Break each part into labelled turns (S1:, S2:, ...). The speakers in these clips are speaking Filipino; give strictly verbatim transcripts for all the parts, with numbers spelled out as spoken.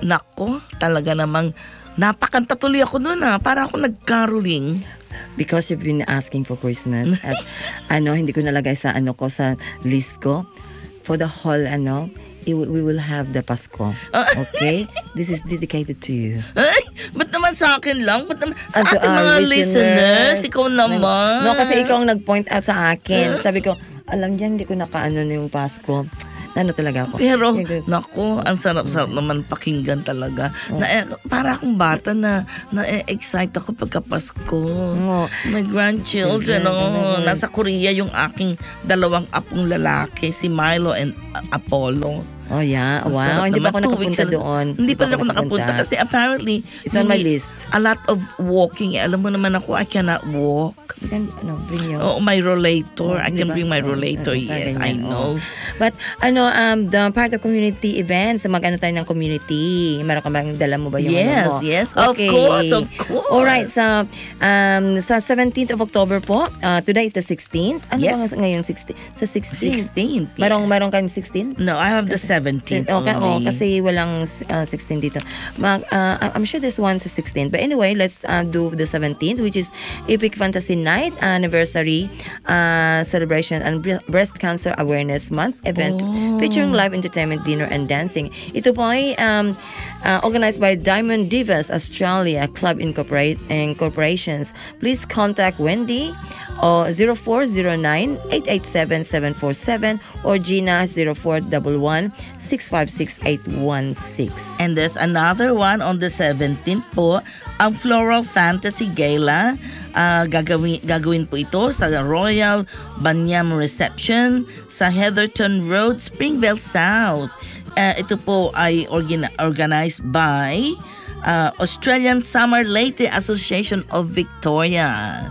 S1: Nako, talaga namang napakanta tuloy ako noon ah. Para ako nag-caroling.
S2: Because you've been asking for Christmas at ano, hindi ko nalagay sa ano ko sa list ko. For the whole ano, it, we will have the Pasko. Okay? This is dedicated to you.
S1: Ay, ba't naman sa akin lang? Ba't naman sa
S2: And to
S1: ating
S2: our
S1: mga listeners?
S2: listeners.
S1: Ikaw naman.
S2: No, kasi ikaw ang nag-point out sa akin. Sabi ko, alam niyan, hindi ko nakaano na yung Pasko. Ano talaga ako.
S1: Pero, naku, ang sarap-sarap naman pakinggan talaga. Na, eh, para akong bata na na-excite ako pagka Pasko.
S2: Oh.
S1: My grandchildren, oh, nasa Korea yung aking dalawang apong lalaki, si Milo and uh, Apollo.
S2: Oh yeah, wow.
S1: Masarap
S2: Hindi pa
S1: naman.
S2: ako
S1: Two weeks
S2: nakapunta
S1: sila-
S2: doon.
S1: Hindi pa rin ako nakapunta kasi apparently
S2: It's on my
S1: hindi-
S2: list.
S1: A lot of walking. Eh, alam mo naman ako, I cannot walk.
S2: You can, ano, bring your...
S1: Oh, my rollator. I
S2: Di
S1: can
S2: ba?
S1: bring my
S2: Oh,
S1: rollator.
S2: oh,
S1: Yes,
S2: ganyan,
S1: I know.
S2: oh. But, ano, um, the part of community events, mag-ano tayo ng community. Meron ka bang, dala mo ba yung
S1: Yes,
S2: ano mo?
S1: yes. Of course, of course.
S2: Alright, sa, um, sa seventeenth of October po, uh, today is the sixteenth. Ano
S1: Yes.
S2: ba nga ngayon? sixteen? Sa sixteenth.
S1: sixteenth.
S2: Marong, marong kang sixteen?
S1: No, I have the seventeenth
S2: Okay, oh,
S1: only.
S2: kasi walang uh, sixteen dito. Mag, uh, I'm sure there's one sa sixteen. But anyway, let's uh, do the seventeenth, which is Epic Fantasy Night Anniversary uh, Celebration and Bre- Breast Cancer Awareness Month event
S1: Oh.
S2: featuring live entertainment, dinner, and dancing. Ito po ay um, uh, organized by Diamond Divas Australia Club Incorporate Incorporations. Please contact Wendy o zero four zero nine, eight eight seven, seven four seven or Gina zero four one one, six five six, eight one six.
S1: And there's another one on the seventeenth po, ang Floral Fantasy Gala. Uh, gagawin, gagawin po ito sa Royal Banyam Reception sa Heatherton Road, Springvale South. Uh, ito po ay organ- organized by uh, Australian Summer Leyte Association of Victoria.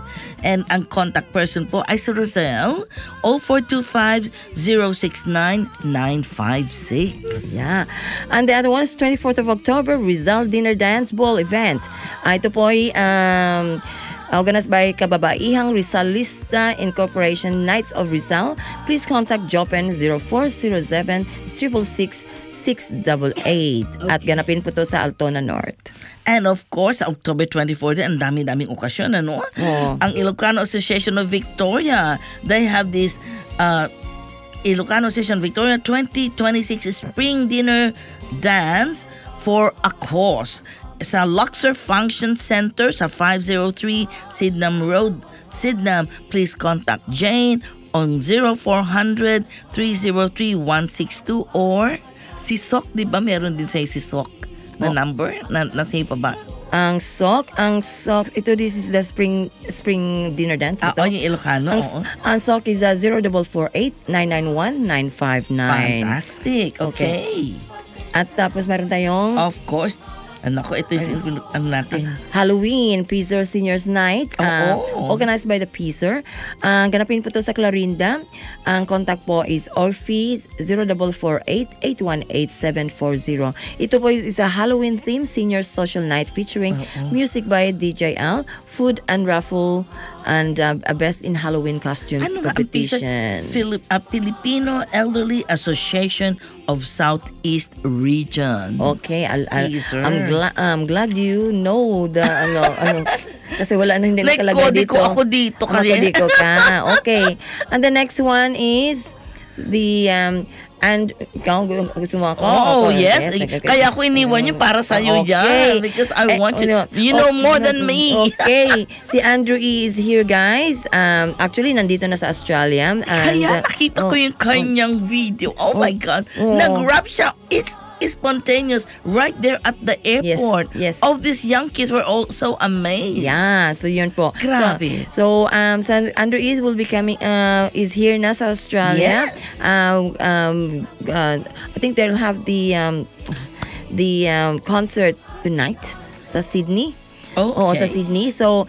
S1: And ang contact person po ay si Roselle, zero four two five, zero six nine, nine five six.
S2: Yeah. And the other one is twenty-fourth of October, Rizal Dinner Dance Ball event. Ah, ito po ay um, organized by Kababaihang Rizalista Incorporation Knights of Rizal. Please contact Jopen zero four zero seven, six six six, six eight eight. At ganapin po to sa Altona North.
S1: And of course, October twenty-fourth, ang dami-daming okasyon, ano?
S2: Oo.
S1: Ang Ilocano Association of Victoria, they have this uh, Ilocano Association of Victoria twenty twenty-six Spring Dinner Dance for a Cause sa Luxor Function Center sa five oh three Sydenham Road, Sydenham. Please contact Jane on zero four hundred, three oh three, one six two or si Sok, di ba meron din sa si Sok na
S2: Oh.
S1: number? Na, nasa pa ba?
S2: Ang sok, ang sok, ito this is the spring spring dinner dance.
S1: Ah,
S2: Ito.
S1: oh, yung Ilocano,
S2: ang,
S1: oo.
S2: ang sok is uh, zero four four eight, nine nine one, nine five nine.
S1: Fantastic. Okay.
S2: At tapos meron tayong
S1: Of course. Ano ko, ito yung ano natin.
S2: Halloween Peacer Seniors Night, uh,
S1: Oo.
S2: organized by the Peacer. Ang ganapin po to sa Clarinda. Ang contact po is Orphe zero four four eight, eight one eight, seven four zero. Ito po is, is a Halloween theme senior social night featuring music by D J L, food and raffle, and uh, a best in Halloween costume
S1: Ano nga ang pisa?
S2: competition.
S1: Philip, uh, Filipino Elderly Association of Southeast Region.
S2: Okay, I'll, I'll,
S1: Peacer.
S2: I'm glad I'm glad you know the ano ano kasi wala na hindi
S1: Like,
S2: nakalagay
S1: kodi
S2: dito.
S1: ko ako dito
S2: Ah,
S1: kasi.
S2: kodi ko ka. Okay. And the next one is the um and ikaw gusto mo ako?
S1: Oh,
S2: Ako,
S1: yes.
S2: okay, okay.
S1: Kaya ako iniwan yun para sa'yo
S2: Okay.
S1: yan. Because I
S2: Eh,
S1: want you,
S2: ano,
S1: you know
S2: okay.
S1: more than me.
S2: Okay. Si Andrew E. is here, guys. Um, actually, nandito na sa Australia. And,
S1: Kaya
S2: uh,
S1: nakita ko
S2: oh,
S1: yung kanyang video. Oh, my God.
S2: Oh.
S1: Nag-rap siya. It's spontaneous right there at the airport.
S2: yes.
S1: All these young kids were also amazed.
S2: Yeah, so yun po.
S1: Grabe.
S2: So, so um, so Andrew East will be coming, uh, is here na sa Australia.
S1: Yes.
S2: Um, um, uh, I think they'll have the um, the um, concert tonight sa Sydney.
S1: Oh,
S2: Oo,
S1: okay.
S2: sa Sydney. So,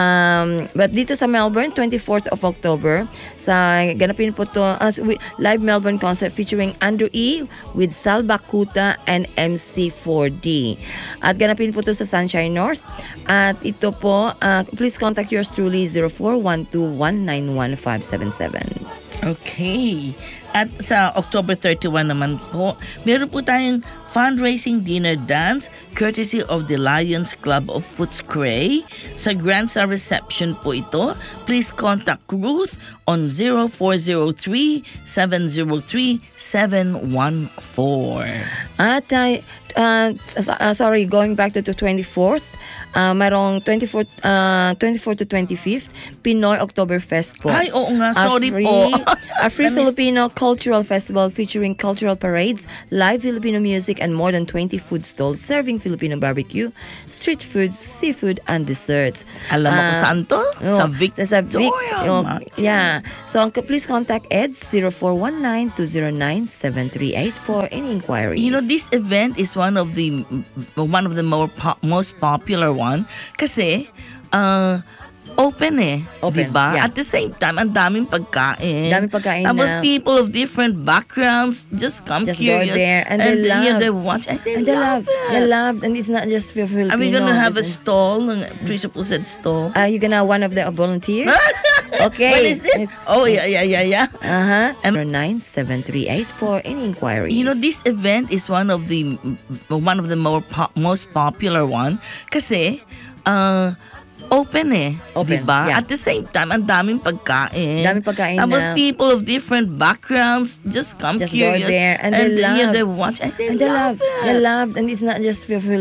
S2: um, but dito sa Melbourne, twenty-fourth of October, sa ganapin po to, uh, live Melbourne concert featuring Andrew E. with Sal Bakuta and M C four D. At ganapin po to sa Sunshine North. At ito po, uh, please contact yours truly, zero four one two one nine one five seven seven.
S1: Okay. At sa October thirty-first naman po, meron po tayong fundraising dinner dance courtesy of the Lions Club of Footscray. Sa Grand Star reception po ito. Please contact Ruth on zero four zero three, seven zero three, seven one four.
S2: At, uh, uh, uh, sorry, going back to the twenty-fourth, uh, mayroong twenty-fourth, uh, twenty-fourth to twenty-fifth, Pinoy Oktoberfest po.
S1: Ay, oo nga.
S2: A
S1: Sorry
S2: free,
S1: po.
S2: A free
S1: I missed-
S2: Filipino cultural festival featuring cultural parades, live Filipino music, and more than twenty food stalls serving Filipino barbecue, street foods, seafood, and desserts.
S1: Alam mo kung
S2: Ah,
S1: saan to?
S2: oh,
S1: Sa Victoria.
S2: Sa Vic, oh,
S1: Market.
S2: yeah. So um, please contact Ed zero four one nine, two zero nine, seven three eight for any inquiries.
S1: You know, this event is one of the one of the more po- most popular one kasi uh, open eh,
S2: Open,
S1: diba?
S2: yeah.
S1: At the same time, ang daming pagkain.
S2: Daming pagkain
S1: Tapos
S2: na-
S1: people of different backgrounds just come
S2: Just
S1: curious.
S2: go there and they
S1: then, yeah,
S2: love.
S1: they watch and they,
S2: and they
S1: love,
S2: love,
S1: it.
S2: they love, and it's not just for Filipino.
S1: Are we gonna have a
S2: it's-
S1: stall? Trisha po said stall.
S2: Are you gonna one of the volunteers? Okay.
S1: What is this? Oh, yeah, yeah, yeah, yeah.
S2: Uh huh.
S1: Um,
S2: zero nine seven three eight for any inquiries.
S1: You know, this event is one of the one of the more po- most popular one kasi uh, open eh,
S2: Open,
S1: diba?
S2: yeah.
S1: At the same time, ang daming pagkain.
S2: Daming pagkain
S1: Tapos
S2: na-
S1: people of different backgrounds just come
S2: Just go
S1: curious.
S2: there and they
S1: then, yeah,
S2: love.
S1: they watch and they,
S2: and they
S1: love,
S2: love,
S1: it.
S2: they love, and it's not just for Filipino.